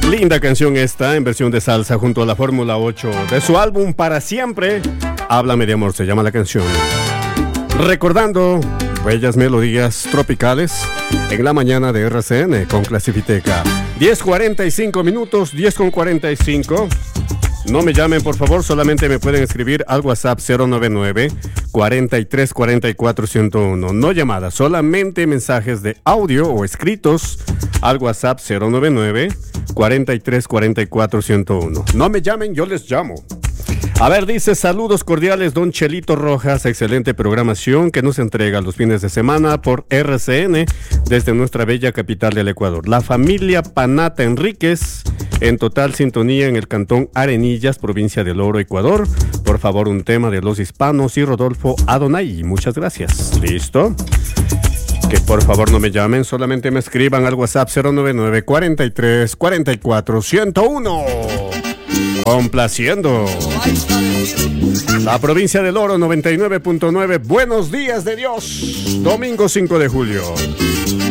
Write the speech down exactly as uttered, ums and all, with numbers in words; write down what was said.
Linda canción esta, en versión de salsa junto a la Fórmula ocho de su álbum Para Siempre. Háblame de amor, se llama la canción. Recordando bellas melodías tropicales en la mañana de R C N con Clasifiteca. diez cuarenta y cinco minutos, diez con cuarenta y cinco. No me llamen, por favor, solamente me pueden escribir al WhatsApp cero noventa y nueve, cuarenta y tres cuarenta y cuatro, ciento uno. No llamadas, solamente mensajes de audio o escritos al WhatsApp cero noventa y nueve, cuarenta y tres cuarenta y cuatro, ciento uno. No me llamen, yo les llamo. A ver, dice, saludos cordiales, don Chelito Rojas, excelente programación que nos entrega los fines de semana por R C N desde nuestra bella capital del Ecuador. La familia Panata Enríquez, en total sintonía en el cantón Arenillas, provincia del Oro, Ecuador. Por favor, un tema de Los Hispanos y Rodolfo Adonai. Muchas gracias. ¿Listo? Que por favor no me llamen, solamente me escriban al WhatsApp cero noventa y nueve, cuarenta y tres cuarenta y cuatro, ciento uno. Complaciendo. La provincia del Oro, noventa y nueve punto nueve. Buenos días de Dios. Domingo cinco de julio.